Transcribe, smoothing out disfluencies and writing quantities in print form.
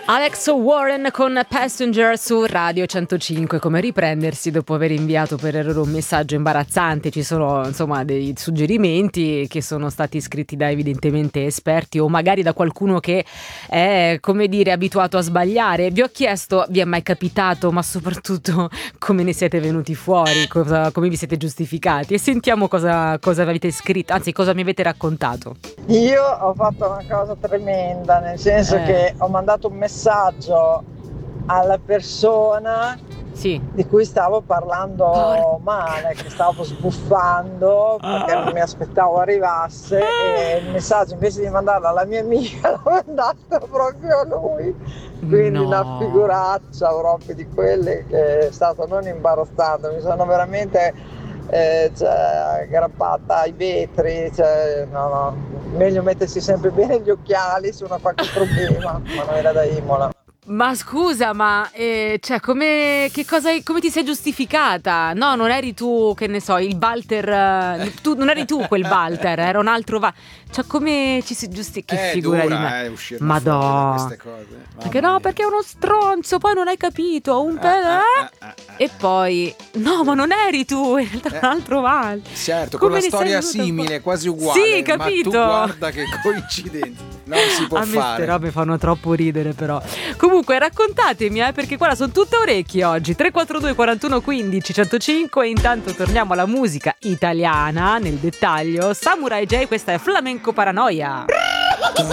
Alex Warren con Passenger su Radio 105. Come riprendersi dopo aver inviato per errore un messaggio imbarazzante? Ci sono insomma dei suggerimenti che sono stati scritti da evidentemente esperti o magari da qualcuno che è, come dire, abituato a sbagliare. Vi ho chiesto, vi è mai capitato, ma soprattutto come ne siete venuti fuori, come vi siete giustificati, e sentiamo cosa avete scritto, anzi cosa mi avete raccontato. Io ho fatto una cosa tremenda, nel senso che ho mandato un messaggio alla persona di cui stavo parlando male, che stavo sbuffando perché non mi aspettavo arrivasse, e il messaggio invece di mandarlo alla mia amica l'ho mandato proprio a lui, quindi una figuraccia proprio di quelle che è stato non imbarazzante, mi sono veramente aggrappata ai vetri, meglio mettersi sempre bene gli occhiali se uno ha qualche problema. Manuela da Imola. Ma scusa, ma come ti sei giustificata? No, non eri tu, che ne so, il Walter, tu non eri tu quel Walter, era un altro come ci si giustifica? Che figura dura, di me. Madonna, queste cose. Perché no, perché è uno stronzo, poi non hai capito, e poi no, ma non eri tu, in realtà era un altro Walter. Certo, con una storia simile, quasi uguale. Sì, capito. Ma tu guarda che coincidenza. Non si può fare. Queste robe fanno troppo ridere, però. Comunque raccontatemi, perché qua sono tutte orecchie oggi. 342 41 15 105. E intanto torniamo alla musica italiana nel dettaglio. Samurai J, questa è Flamenco Paranoia.